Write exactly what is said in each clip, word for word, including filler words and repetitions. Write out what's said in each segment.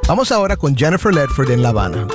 Vamos ahora con Jennifer Ledford en La Habana.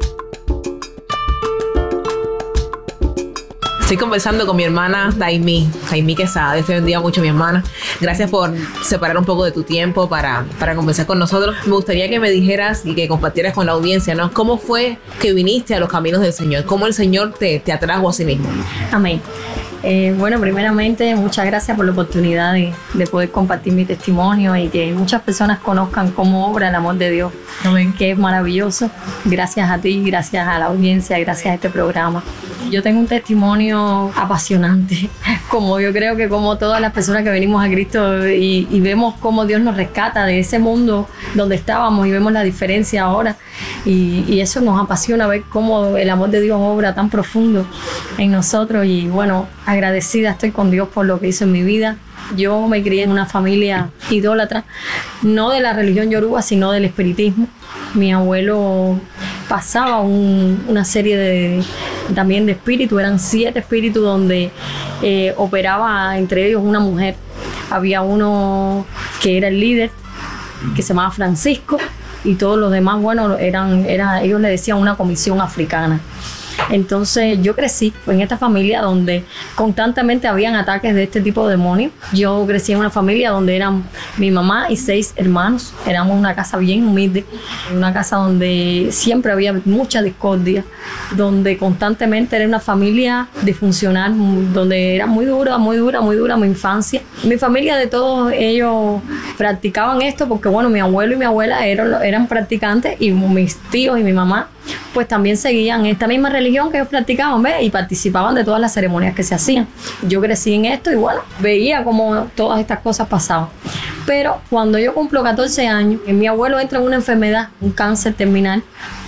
Estoy conversando con mi hermana Daimí, Daimí Quesada. Dios te bendiga mucho, mi hermana. Gracias por separar un poco de tu tiempo para, para conversar con nosotros. Me gustaría que me dijeras y que compartieras con la audiencia, ¿no? ¿Cómo fue que viniste a los caminos del Señor? ¿Cómo el Señor te, te atrajo a sí mismo? Amén. Eh, bueno, primeramente, muchas gracias por la oportunidad de, de poder compartir mi testimonio y que muchas personas conozcan cómo obra el amor de Dios, Amén. Que es maravilloso. Gracias a ti, gracias a la audiencia, gracias a este programa. Yo tengo un testimonio apasionante, como yo creo que como todas las personas que venimos a Cristo y, y vemos cómo Dios nos rescata de ese mundo donde estábamos y vemos la diferencia ahora. Y, y eso nos apasiona ver cómo el amor de Dios obra tan profundo en nosotros. Y bueno, agradecida estoy con Dios por lo que hizo en mi vida. Yo me crié en una familia idólatra, no de la religión yoruba, sino del espiritismo. Mi abuelo pasaba un, una serie de también de espíritus, eran siete espíritus donde eh, operaba entre ellos una mujer. Había uno que era el líder, que se llamaba Francisco, y todos los demás, bueno, eran, era, ellos le decían una comisión africana. Entonces yo crecí en esta familia donde constantemente habían ataques de este tipo de demonios. Yo crecí en una familia donde eran mi mamá y seis hermanos. Éramos una casa bien humilde, una casa donde siempre había mucha discordia, donde constantemente era una familia disfuncional, donde era muy dura, muy dura, muy dura mi infancia. Mi familia, de todos ellos practicaban esto porque, bueno, mi abuelo y mi abuela eran, eran practicantes y mis tíos y mi mamá pues también seguían esta misma religión que ellos practicaban, ¿ves? Y participaban de todas las ceremonias que se hacían. Yo crecí en esto y bueno, veía cómo todas estas cosas pasaban. Pero cuando yo cumplo catorce años, mi abuelo entra en una enfermedad, un cáncer terminal,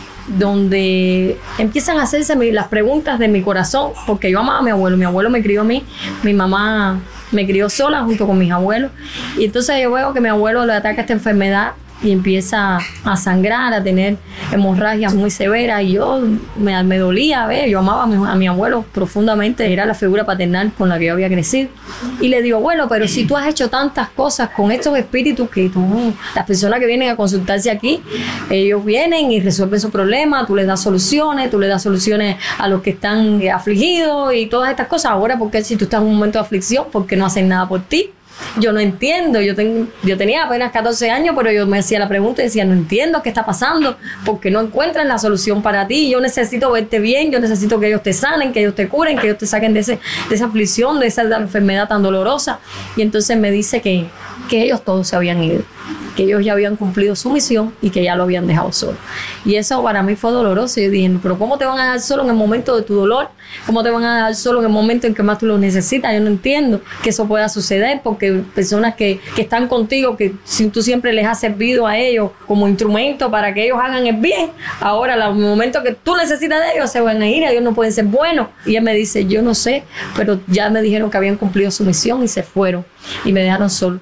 donde empiezan a hacerse las preguntas de mi corazón, porque yo amaba a mi abuelo, mi abuelo me crió a mí, mi mamá me crió sola junto con mis abuelos, y entonces yo veo que mi abuelo le ataca esta enfermedad y empieza a sangrar, a tener hemorragias muy severas, y yo me, me dolía, ¿ves? Yo amaba a mi, a mi abuelo profundamente, era la figura paternal con la que yo había crecido, y le digo, bueno, pero si tú has hecho tantas cosas con estos espíritus que tú, las personas que vienen a consultarse aquí, ellos vienen y resuelven su problema, tú les das soluciones, tú les das soluciones a los que están afligidos y todas estas cosas. Ahora, ¿por qué si tú estás en un momento de aflicción, por qué no hacen nada por ti? Yo no entiendo, yo, ten, yo tenía apenas catorce años, pero yo me hacía la pregunta y decía, no entiendo qué está pasando, porque no encuentran la solución para ti. Yo necesito verte bien, yo necesito que ellos te sanen, que ellos te curen, que ellos te saquen de, ese, de esa aflicción, de esa enfermedad tan dolorosa. Y entonces me dice que, que ellos todos se habían ido, que ellos ya habían cumplido su misión y que ya lo habían dejado solo. Y eso para mí fue doloroso. Yo dije, pero ¿cómo te van a dejar solo en el momento de tu dolor? ¿Cómo te van a dejar solo en el momento en que más tú lo necesitas? Yo no entiendo que eso pueda suceder, porque personas que, que están contigo, que si tú siempre les has servido a ellos como instrumento para que ellos hagan el bien, ahora en el momento que tú necesitas de ellos se van a ir, ellos no pueden ser buenos. Y él me dice, yo no sé, pero ya me dijeron que habían cumplido su misión y se fueron y me dejaron solo.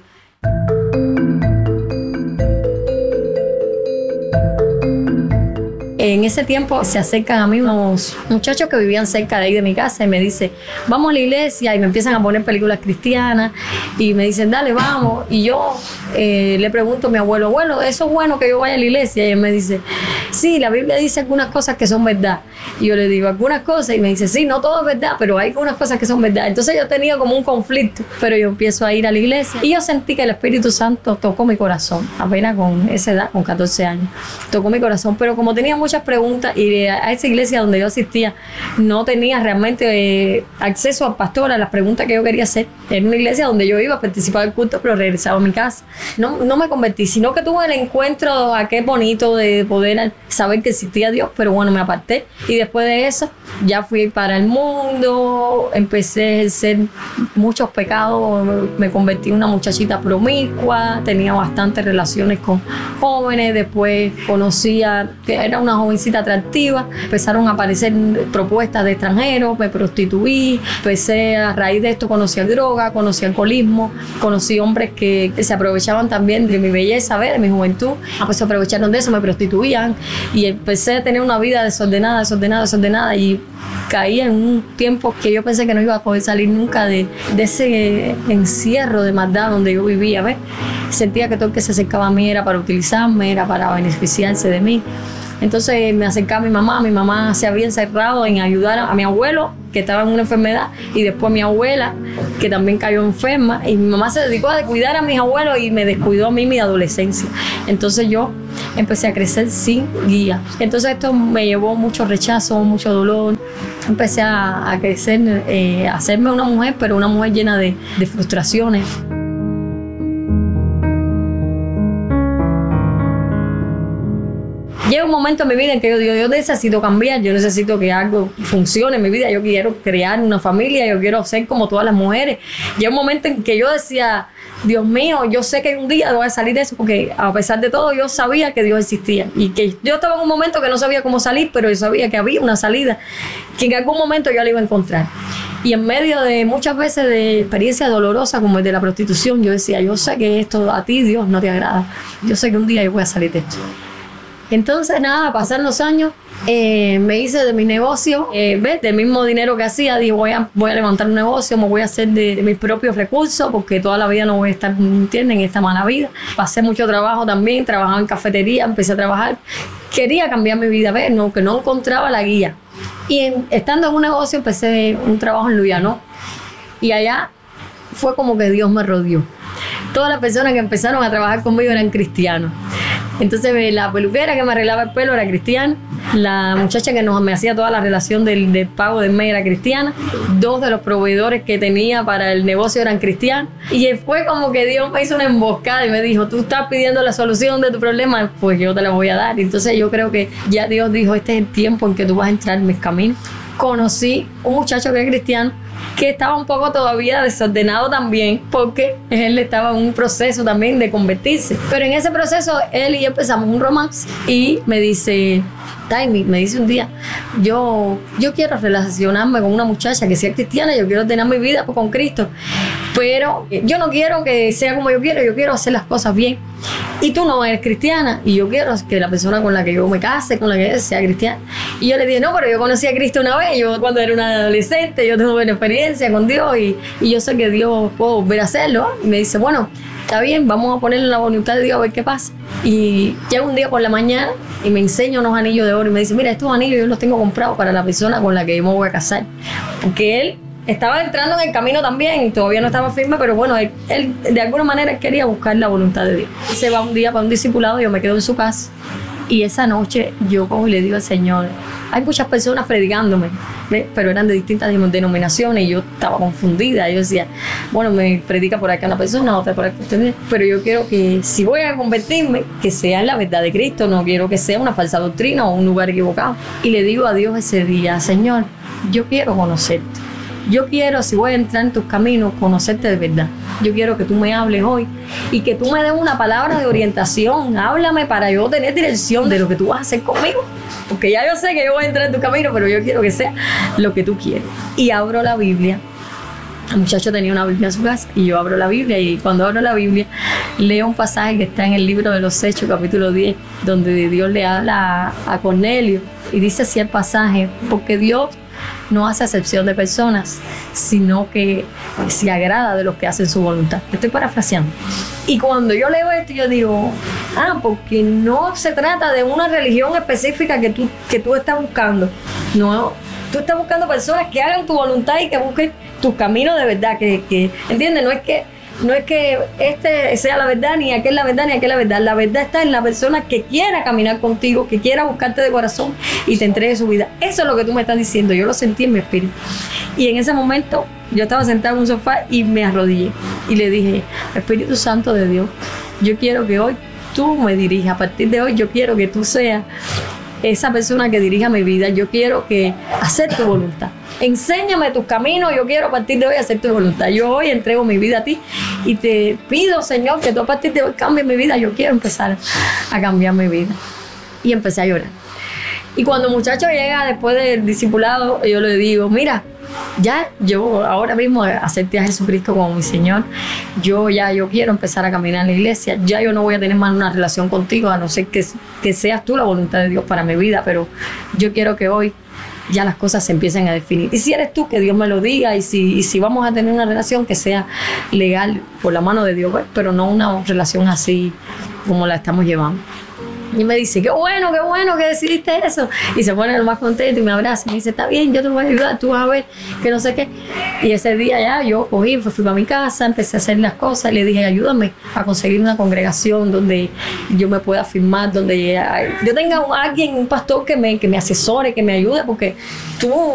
En ese tiempo se acercan a mí unos muchachos que vivían cerca de ahí de mi casa y me dicen, vamos a la iglesia, y me empiezan a poner películas cristianas y me dicen, dale, vamos. Y yo eh, le pregunto a mi abuelo, abuelo, ¿eso es bueno que yo vaya a la iglesia? Y él me dice, sí, la Biblia dice algunas cosas que son verdad. Y yo le digo, algunas cosas, y me dice, sí, no todo es verdad, pero hay algunas cosas que son verdad. Entonces yo tenía como un conflicto, pero yo empiezo a ir a la iglesia y yo sentí que el Espíritu Santo tocó mi corazón, apenas con esa edad, con catorce años, tocó mi corazón. Pero como tenía muchas preguntas y a esa iglesia donde yo asistía no tenía realmente eh, acceso al pastor a las preguntas que yo quería hacer, era una iglesia donde yo iba a participar del culto pero regresaba a mi casa. No, no me convertí, sino que tuve el encuentro aquel bonito de poder saber que existía Dios, pero bueno, me aparté y después de eso ya fui para el mundo, empecé a ejercer muchos pecados, me convertí en una muchachita promiscua, tenía bastantes relaciones con jóvenes, después conocía que era una jovencita atractiva, empezaron a aparecer propuestas de extranjeros, me prostituí, empecé a raíz de esto, conocí droga, conocí alcoholismo, conocí hombres que, que se aprovechaban también de mi belleza, ¿ves? De mi juventud, pues se aprovecharon de eso, me prostituían y empecé a tener una vida desordenada, desordenada, desordenada y caí en un tiempo que yo pensé que no iba a poder salir nunca de, de ese encierro de maldad donde yo vivía, ¿ves? Sentía que todo el que se acercaba a mí era para utilizarme, era para beneficiarse de mí. Entonces me acercaba a mi mamá, mi mamá se había encerrado en ayudar a, a mi abuelo, que estaba en una enfermedad, y después a mi abuela, que también cayó enferma, y mi mamá se dedicó a cuidar a mis abuelos y me descuidó a mí mi adolescencia. Entonces yo empecé a crecer sin guía. Entonces esto me llevó mucho rechazo, mucho dolor. Empecé a, a crecer, eh, a hacerme una mujer, pero una mujer llena de, de frustraciones. Llega un momento en mi vida en que yo digo, yo necesito cambiar, yo necesito que algo funcione en mi vida, yo quiero crear una familia, yo quiero ser como todas las mujeres. Llega un momento en que yo decía, Dios mío, yo sé que un día voy a salir de eso, porque a pesar de todo yo sabía que Dios existía y que yo estaba en un momento que no sabía cómo salir, pero yo sabía que había una salida, que en algún momento yo la iba a encontrar. Y en medio de muchas veces de experiencias dolorosas como el de la prostitución, yo decía, yo sé que esto a ti, Dios, no te agrada. Yo sé que un día yo voy a salir de esto. Entonces, nada, pasaron los años, eh, me hice de mi negocio, eh, ¿ves? Del mismo dinero que hacía, dije, voy a, voy a levantar un negocio, me voy a hacer de, de mis propios recursos, porque toda la vida no voy a estar, ¿entienden?, en esta mala vida. Pasé mucho trabajo también, trabajaba en cafetería, empecé a trabajar. Quería cambiar mi vida, ¿ves? No, que no encontraba la guía. Y en, estando en un negocio, empecé un trabajo en Luyano. Y allá fue como que Dios me rodeó. Todas las personas que empezaron a trabajar conmigo eran cristianos. Entonces la peluquera que me arreglaba el pelo era cristiana, la muchacha que nos, me hacía toda la relación del, del pago del mes era cristiana, dos de los proveedores que tenía para el negocio eran cristianos, y fue como que Dios me hizo una emboscada y me dijo, tú estás pidiendo la solución de tu problema, pues yo te la voy a dar. Entonces yo creo que ya Dios dijo, este es el tiempo en que tú vas a entrar en mis caminos. Conocí un muchacho que es cristiano, que estaba un poco todavía desordenado también, porque él estaba en un proceso también de convertirse. Pero en ese proceso, él y yo empezamos un romance y me dice, Taimi, me dice un día, yo, yo quiero relacionarme con una muchacha que sea cristiana, yo quiero tener mi vida con Cristo, pero yo no quiero que sea como yo quiero, yo quiero hacer las cosas bien. Y tú no eres cristiana, y yo quiero que la persona con la que yo me case, con la que sea cristiana. Y yo le dije, no, pero yo conocí a Cristo una vez, yo cuando era una adolescente, yo tengo buena experiencia con Dios, y, y yo sé que Dios puedo volver a hacerlo. Y me dice, bueno, está bien, vamos a ponerle la voluntad de Dios a ver qué pasa. Y llega un día por la mañana y me enseña unos anillos de oro y me dice, mira, estos anillos yo los tengo comprados para la persona con la que yo me voy a casar. Porque él estaba entrando en el camino también y todavía no estaba firme, pero bueno, él, él de alguna manera él quería buscar la voluntad de Dios. Se va un día para un discipulado, yo me quedo en su casa y esa noche yo cojo y le digo al Señor, hay muchas personas predicándome, ¿ves? Pero eran de distintas denominaciones y yo estaba confundida. Yo decía, bueno, me predica por acá una persona, otra por acá, pero yo quiero que si voy a convertirme, que sea en la verdad de Cristo, no quiero que sea una falsa doctrina o un lugar equivocado. Y le digo a Dios ese día, Señor, yo quiero conocerte. Yo quiero, si voy a entrar en tus caminos, conocerte de verdad. Yo quiero que tú me hables hoy y que tú me des una palabra de orientación. Háblame para yo tener dirección de lo que tú vas a hacer conmigo. Porque ya yo sé que yo voy a entrar en tu camino, pero yo quiero que sea lo que tú quieres. Y abro la Biblia. El muchacho tenía una Biblia en su casa y yo abro la Biblia, y cuando abro la Biblia leo un pasaje que está en el libro de los Hechos, capítulo diez, donde Dios le habla a, a Cornelio y dice así el pasaje, porque Dios no hace acepción de personas, sino que se agrada de los que hacen su voluntad. Estoy parafraseando. Y cuando yo leo esto, yo digo, ah, porque no se trata de una religión específica que tú, que tú estás buscando. No, tú estás buscando personas que hagan tu voluntad y que busquen tus caminos de verdad. Que, que, ¿entiendes? No es que No es que este sea la verdad, ni aquel la verdad, ni aquel la verdad. La verdad está en la persona que quiera caminar contigo, que quiera buscarte de corazón y te entregue su vida. Eso es lo que tú me estás diciendo. Yo lo sentí en mi espíritu. Y en ese momento yo estaba sentada en un sofá y me arrodillé. Y le dije, Espíritu Santo de Dios, yo quiero que hoy tú me dirijas. A partir de hoy yo quiero que tú seas esa persona que dirija mi vida. Yo quiero que hacer tu voluntad. Enséñame tus caminos, yo quiero a partir de hoy hacer tu voluntad. Yo hoy entrego mi vida a ti y te pido, Señor, que tú a partir de hoy cambies mi vida. Yo quiero empezar a cambiar mi vida. Y empecé a llorar. Y cuando el muchacho llega después del discipulado, yo le digo, mira, ya yo ahora mismo acepté a Jesucristo como mi Señor. Yo ya yo quiero empezar a caminar en la iglesia. Ya yo no voy a tener más una relación contigo, a no ser que, que seas tú la voluntad de Dios para mi vida. Pero yo quiero que hoy ya las cosas se empiezan a definir. Y si eres tú, que Dios me lo diga, y si, y si vamos a tener una relación que sea legal por la mano de Dios, pero no una relación así como la estamos llevando. Y me dice, qué bueno, qué bueno que decidiste eso. Y se pone lo más contento y me abraza y me dice, está bien, yo te voy a ayudar, tú vas a ver, que no sé qué. Y ese día ya yo cogí, fui, fui para mi casa, empecé a hacer las cosas y le dije, ayúdame a conseguir una congregación donde yo me pueda firmar, donde yo tenga alguien, un pastor que me, que me asesore, que me ayude, porque tú